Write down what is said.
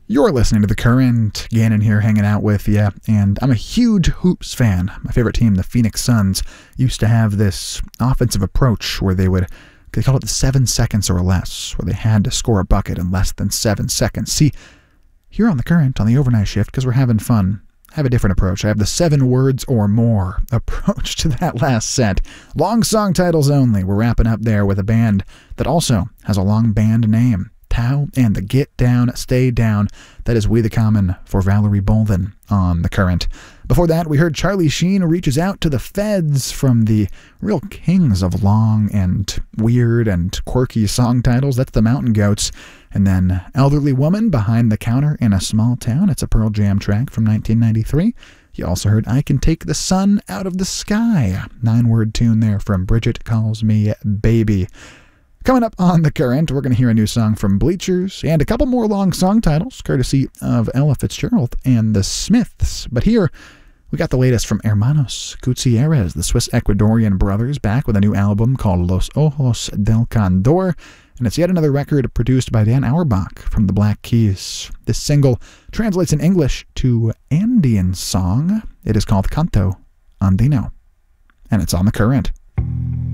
You're listening to The Current. Gannon here hanging out with you, and I'm a huge Hoops fan. My favorite team, the Phoenix Suns, used to have this offensive approach where they called it the 7 seconds or less, where they had to score a bucket in less than 7 seconds. See, here on The Current, on the overnight shift, because we're having fun, I have a different approach. I have the 7 words or more approach to that last set. Long song titles only. We're wrapping up there with a band that also has a long band name. Tao and the Get Down, Stay Down. That is We the Common for Valerie Bolden on The Current. Before that, we heard Charlie Sheen reaches out to the feds from the real kings of long and weird and quirky song titles. That's the Mountain Goats. And then Elderly Woman Behind the Counter in a Small Town. It's a Pearl Jam track from 1993. You also heard I Can Take the Sun Out of the Sky. 9-word tune there from Bridget Calls Me Baby. Coming up on The Current, we're going to hear a new song from Bleachers and a couple more long song titles, courtesy of Ella Fitzgerald and the Smiths. But here, we got the latest from Hermanos Gutierrez, the Swiss-Ecuadorian brothers, back with a new album called Los Ojos del Condor, and it's yet another record produced by Dan Auerbach from the Black Keys. This single translates in English to Andean song. It is called Canto Andino, and it's on The Current.